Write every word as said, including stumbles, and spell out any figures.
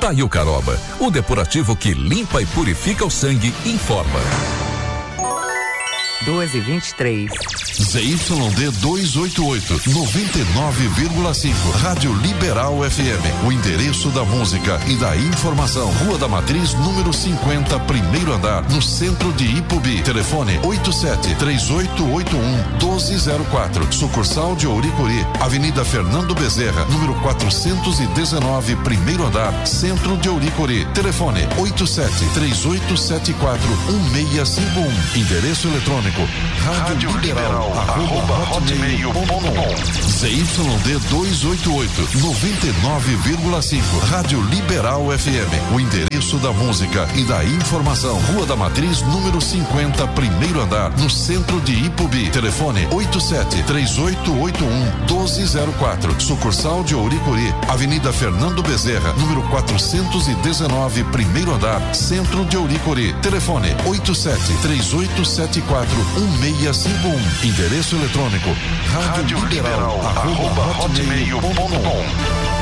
Daí o Caroba, o depurativo que limpa e purifica o sangue, informa. duas e vinte e três. Z Y D duzentos e oitenta e oito, noventa e nove vírgula cinco, Rádio Liberal F M. O endereço da música e da informação. Rua da Matriz, número cinquenta, primeiro andar, no centro de Ipubi. Telefone oito sete três oito oito um um dois zero quatro. Sucursal de Ouricuri, Avenida Fernando Bezerra, número quatrocentos e dezenove, primeiro andar, centro de Ouricuri. Telefone oito sete três oito sete quatro um seis cinco um. Endereço eletrônico rádio liberal arroba hotmail ponto com. Z Y D duzentos e oitenta e oito, noventa e nove vírgula cinco, Rádio Liberal F M. O endereço da música e da informação. Rua da Matriz, número cinquenta, primeiro andar, no centro de Ipubi. Telefone oito sete três oito oito um um dois zero quatro. Sucursal de Ouricuri, Avenida Fernando Bezerra, número quatrocentos e dezenove, primeiro andar, centro de Ouricuri. Telefone oito sete três oito sete quatro um seis cinco um. Endereço eletrônico rádio liberal arroba hotmail ponto com.